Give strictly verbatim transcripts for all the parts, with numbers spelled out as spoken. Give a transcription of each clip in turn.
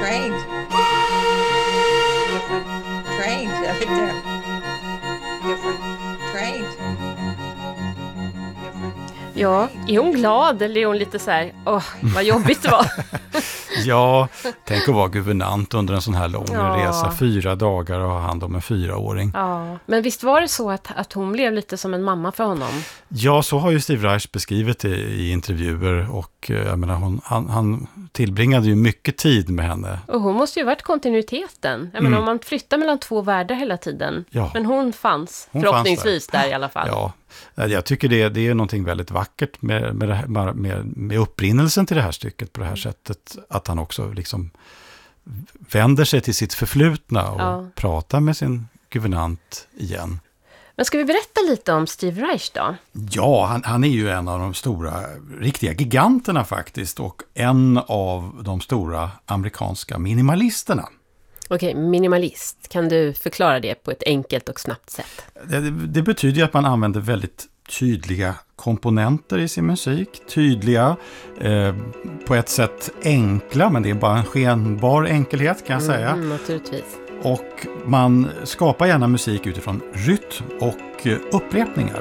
Trained. Different. Trained. Jag vet inte. Different. Trained. Different. Ja, är hon glad eller är hon lite så här, åh, vad jobbigt det var. Ja, tänk att vara guvernant under en sån här lång Ja. resa. Fyra dagar och ha hand om en fyraåring. Ja, men visst var det så att, att hon blev lite som en mamma för honom? Ja, så har ju Steve Reich beskrivit det i intervjuer och eh, jag menar, hon, han, han tillbringade ju mycket tid med henne. Och hon måste ju varit kontinuiteten. Jag Mm. menar, om man flyttar mellan två världar hela tiden. Ja. Men hon fanns, Hon förhoppningsvis fanns där. där i alla fall. Ja, jag tycker det, det är någonting väldigt vackert med, med, det här, med, med upprinnelsen till det här stycket på det här sättet. Att han också liksom vänder sig till sitt förflutna och Ja. pratar med sin guvernant igen. Men ska vi berätta lite om Steve Reich då? Ja, han, han är ju en av de stora, riktiga giganterna faktiskt. Och en av de stora amerikanska minimalisterna. Okej, minimalist. Kan du förklara det på ett enkelt och snabbt sätt? Det, det betyder ju att man använder väldigt tydliga komponenter i sin musik. Tydliga, eh, på ett sätt enkla, men det är bara en skenbar enkelhet kan jag säga. Mm, naturligtvis. Och man skapar gärna musik utifrån rytm och eh, upprepningar.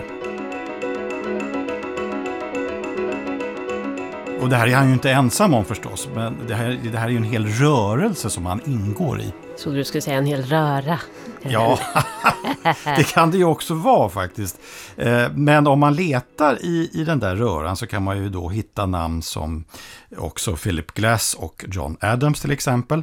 Och det här är han ju inte ensam om förstås, men det här, det här är ju en hel rörelse som han ingår i. Så du skulle säga en hel röra. Ja, det kan det ju också vara faktiskt. Eh, Men om man letar i, i den där röran så kan man ju då hitta namn som också Philip Glass och John Adams till exempel.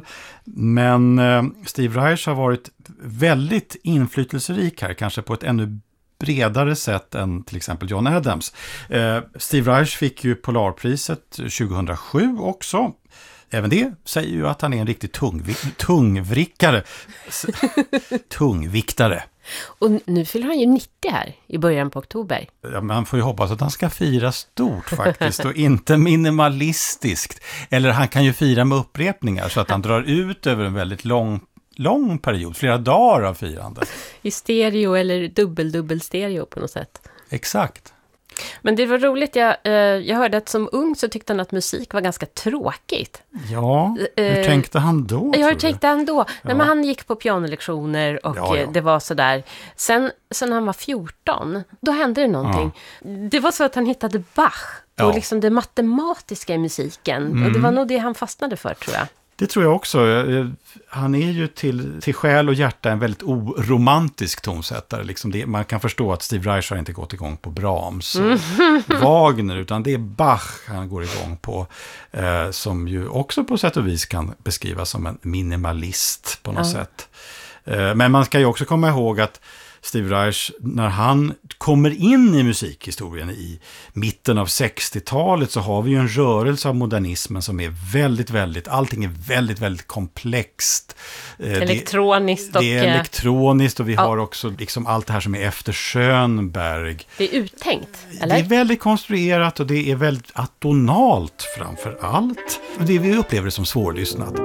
Men eh, Steve Reich har varit väldigt inflytelserik här, kanske på ett ännu bredare sätt än till exempel John Adams. Eh, Steve Reich fick ju Polarpriset tjugohundrasju också. Även det säger ju att han är en riktig tungvi- tungvrickare. S- tungviktare. Och nu fyller han ju nittio här i början på oktober. Ja, man får ju hoppas att han ska fira stort faktiskt och inte minimalistiskt. Eller han kan ju fira med upprepningar så att han drar ut över en väldigt lång, lång period, flera dagar av firande. I stereo eller dubbel-dubbel-stereo på något sätt. Exakt. Men det var roligt, jag, eh, jag hörde att som ung så tyckte han att musik var ganska tråkigt. Ja, hur Eh, tänkte han då? Ja, hur tror du? tänkte han då? Nej, Ja. men han gick på pianolektioner och Ja, ja. eh, det var sådär. Sen, sen när han var fjorton, då hände det någonting. Det var så att han hittade Bach Ja. och liksom det matematiska i musiken. Mm. Och det var nog det han fastnade för, tror jag. Det tror jag också. Eh, Han är ju till, till själ och hjärta en väldigt oromantisk tonsättare. Liksom det, man kan förstå att Steve Reich har inte gått igång på Brahms och Wagner, utan det är Bach han går igång på. Eh, som ju också på sätt och vis kan beskrivas som en minimalist på något Ja. sätt. Eh, men man ska ju också komma ihåg att Steve Reich, när han kommer in i musikhistorien i mitten av sextiotalet så har vi ju en rörelse av modernismen som är väldigt, väldigt, allting är väldigt, väldigt komplext. Eh, det- Elektroniskt och... Det är eh, elektroniskt och vi ja. har också liksom allt det här som är efter Schönberg. Det är uttänkt, Det eller? är väldigt konstruerat och det är väldigt atonalt framför allt. Och det vi upplever det som svårlyssnat.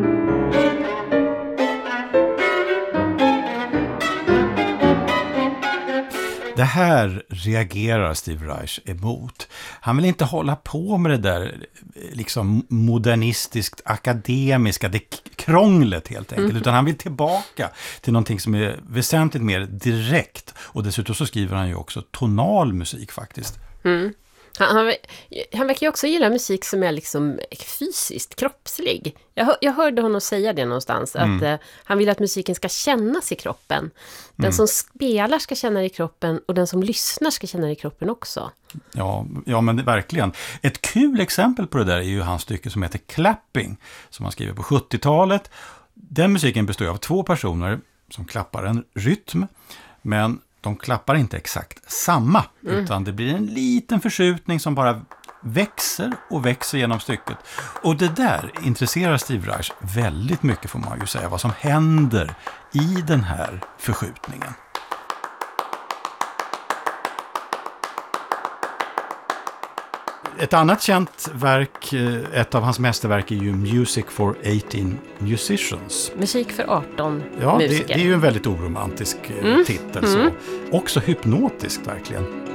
Det här reagerar Steve Reich emot. Han vill inte hålla på med det där liksom modernistiskt akademiska, det k- krånglet helt enkelt, utan han vill tillbaka till någonting som är väsentligt mer direkt. Och dessutom så skriver han ju också tonal musik faktiskt. Mm. Han, han, han verkar ju också gilla musik som är liksom fysiskt, kroppslig. Jag, hör- jag hörde honom säga det någonstans, att eh, han vill att musiken ska kännas i kroppen. Den som spelar ska känna det i kroppen och den som lyssnar ska känna det i kroppen också. Ja, ja, men det, verkligen. Ett kul exempel på det där är ju hans stycke som heter Clapping, som han skriver på sjuttiotalet. Den musiken består av två personer som klappar en rytm, men de klappar inte exakt samma, utan det blir en liten förskjutning som bara växer och växer genom stycket. Och det där intresserar Steve Reich väldigt mycket, får man ju säga, vad som händer i den här förskjutningen. Ett annat känt verk, ett av hans mästerverk, är ju Music for eighteen musicians. Musik för arton Ja, det, musiker. det är ju en väldigt oromantisk eh, titel. Så. Också hypnotiskt verkligen.